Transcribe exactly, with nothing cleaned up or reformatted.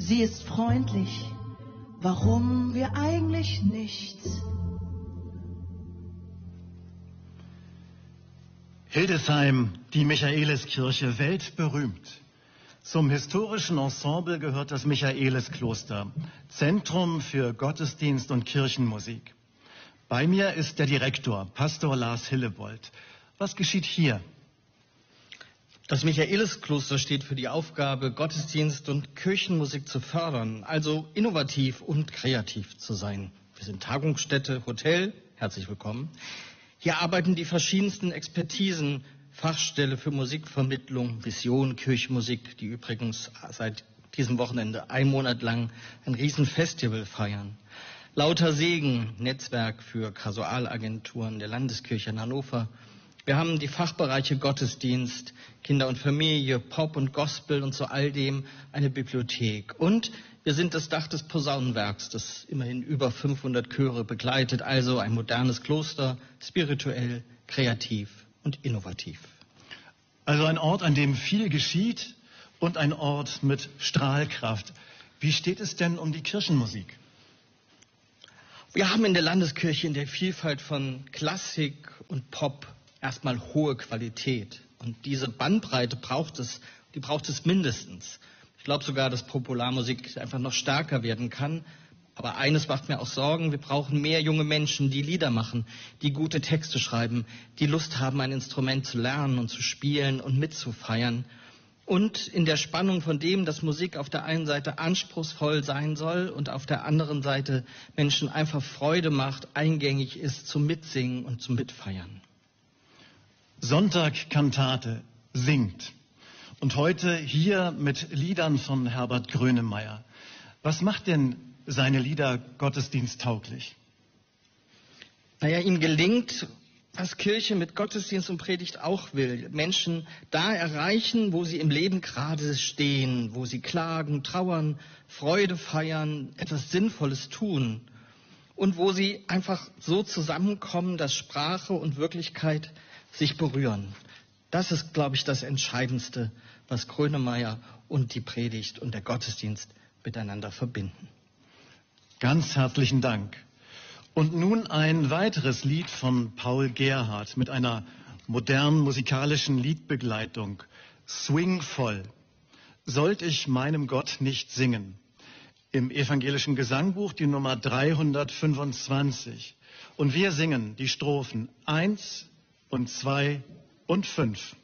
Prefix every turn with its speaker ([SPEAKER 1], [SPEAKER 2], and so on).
[SPEAKER 1] sie ist freundlich, warum wir eigentlich nicht.
[SPEAKER 2] Hildesheim, die Michaeliskirche, weltberühmt. Zum historischen Ensemble gehört das Michaeliskloster, Zentrum für Gottesdienst und Kirchenmusik. Bei mir ist der Direktor, Pastor Lars Hillebold. Was geschieht hier?
[SPEAKER 3] Das Michaeliskloster steht für die Aufgabe, Gottesdienst und Kirchenmusik zu fördern, also innovativ und kreativ zu sein. Wir sind Tagungsstätte, Hotel, herzlich willkommen. Hier arbeiten die verschiedensten Expertisen, Fachstelle für Musikvermittlung, Vision, Kirchenmusik, die übrigens seit diesem Wochenende ein Monat lang ein Riesenfestival feiern. Lauter Segen, Netzwerk für Kasualagenturen der Landeskirche in Hannover. Wir haben die Fachbereiche Gottesdienst, Kinder und Familie, Pop und Gospel und zu all dem eine Bibliothek. Und wir sind das Dach des Posaunenwerks, das immerhin über fünfhundert Chöre begleitet, also ein modernes Kloster, spirituell, kreativ und innovativ.
[SPEAKER 2] Also ein Ort, an dem viel geschieht und ein Ort mit Strahlkraft. Wie steht es denn um die Kirchenmusik?
[SPEAKER 3] Wir haben in der Landeskirche in der Vielfalt von Klassik und Pop erstmal hohe Qualität. Und diese Bandbreite braucht es, die braucht es mindestens. Ich glaube sogar, dass Popularmusik einfach noch stärker werden kann. Aber eines macht mir auch Sorgen, wir brauchen mehr junge Menschen, die Lieder machen, die gute Texte schreiben, die Lust haben, ein Instrument zu lernen und zu spielen und mitzufeiern. Und in der Spannung von dem, dass Musik auf der einen Seite anspruchsvoll sein soll und auf der anderen Seite Menschen einfach Freude macht, eingängig ist zum Mitsingen und zum Mitfeiern.
[SPEAKER 2] Sonntag Kantate singt. Und heute hier mit Liedern von Herbert Grönemeyer. Was macht denn seine Lieder gottesdiensttauglich?
[SPEAKER 3] Naja, ihm gelingt, was Kirche mit Gottesdienst und Predigt auch will. Menschen da erreichen, wo sie im Leben gerade stehen, wo sie klagen, trauern, Freude feiern, etwas Sinnvolles tun. Und wo sie einfach so zusammenkommen, dass Sprache und Wirklichkeit sich berühren. Das ist, glaube ich, das Entscheidendste, was Grönemeyer und die Predigt und der Gottesdienst miteinander verbinden.
[SPEAKER 2] Ganz herzlichen Dank. Und nun ein weiteres Lied von Paul Gerhardt mit einer modernen musikalischen Liedbegleitung. Swingvoll. Sollt ich meinem Gott nicht singen? Im evangelischen Gesangbuch die Nummer dreihundertfünfundzwanzig. Und wir singen die Strophen eins und zwei und fünf.